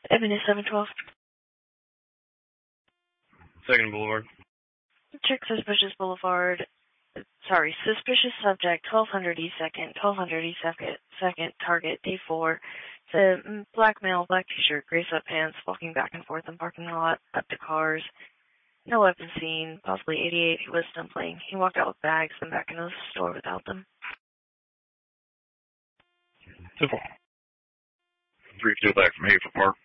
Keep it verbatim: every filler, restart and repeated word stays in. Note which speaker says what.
Speaker 1: Ebony seven twelve.
Speaker 2: Second Boulevard.
Speaker 1: Check Suspicious Boulevard. Sorry, Suspicious Subject, twelve hundred E second, twelve hundred E second, second, target, D four. It's a black male, black t-shirt, gray sweatpants, walking back and forth in parking lot, up to cars. No weapon seen, possibly eighty-eight. He was stumbling. He walked out with bags, then back into the store without them.
Speaker 2: Simple.
Speaker 3: Three still back from Hazel Park.